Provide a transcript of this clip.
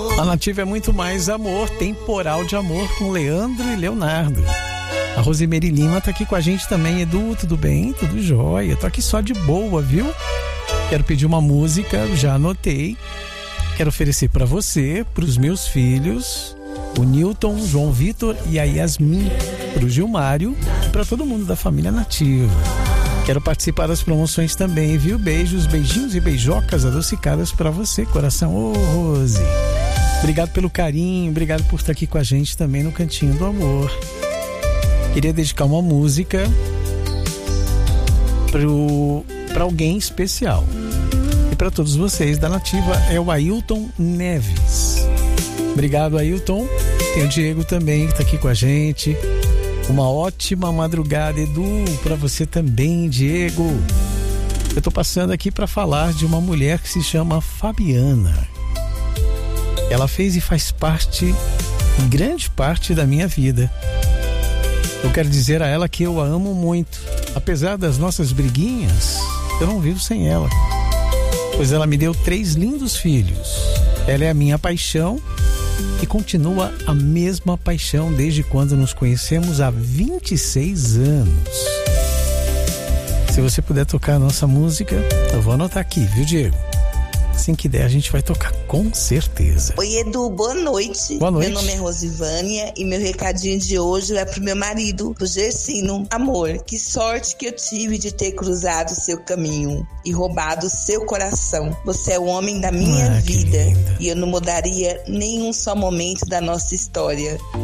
A Nativa é muito mais amor, temporal de amor com Leandro e Leonardo. A Rosemary Lima tá aqui com a gente também. Edu, tudo bem? Tudo jóia. Tô aqui só de boa, viu? Quero pedir uma música, já anotei. Quero oferecer para você, pros meus filhos, o Newton, o João Vitor e a Yasmin, pro Gilmário e pra todo mundo da família Nativa. Quero participar das promoções também, viu? Beijos, beijinhos e beijocas adocicadas para você, coração. Ô, Rose. Obrigado pelo carinho, obrigado por estar aqui com a gente também no Cantinho do Amor. Queria dedicar uma música para alguém especial. E para todos vocês da Nativa é o Ailton Neves. Obrigado, Ailton. Tem o Diego também que está aqui com a gente. Uma ótima madrugada, Edu, para você também, Diego. Eu estou passando aqui para falar de uma mulher que se chama Fabiana. Ela fez e faz parte, grande parte da minha vida. Eu quero dizer a ela que eu a amo muito. Apesar das nossas briguinhas, eu não vivo sem ela. Pois ela me deu 3 lindos filhos. Ela é a minha paixão e continua a mesma paixão desde quando nos conhecemos há 26 anos. Se você puder tocar a nossa música, eu vou anotar aqui, viu, Diego? Assim que der, a gente vai tocar, com certeza. Oi, Edu, boa noite. Boa noite. Meu nome é Rosivânia e meu recadinho de hoje é pro meu marido, pro Gersino. Amor, que sorte que eu tive de ter cruzado seu caminho e roubado seu coração. Você é o homem da minha vida e eu não mudaria nenhum só momento da nossa história.